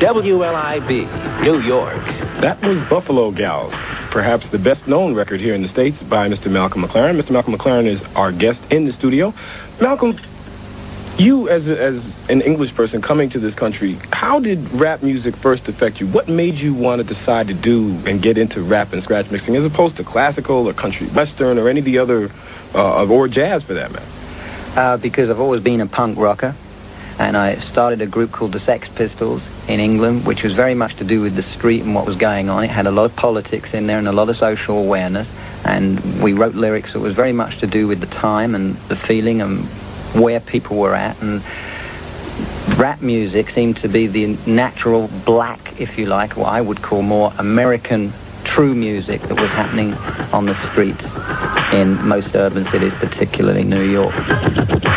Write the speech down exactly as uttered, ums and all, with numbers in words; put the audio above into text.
W L I B, New York. That was Buffalo Gals, perhaps the best-known record here in the States by Mister Malcolm McLaren. Mister Malcolm McLaren is our guest in the studio. Malcolm, you as, a, as an English person coming to this country, how did rap music first affect you? What made you want to decide to do and get into rap and scratch mixing as opposed to classical or country western or any of the other, uh, or jazz for that matter? Uh, because I've always been a punk rocker. And I started a group called the Sex Pistols in England, which was very much to do with the street and what was going on. It had a lot of politics in there and a lot of social awareness. And we wrote lyrics that was very much to do with the time and the feeling and where people were at. And rap music seemed to be the natural black, if you like, what I would call more American true music that was happening on the streets in most urban cities, particularly New York.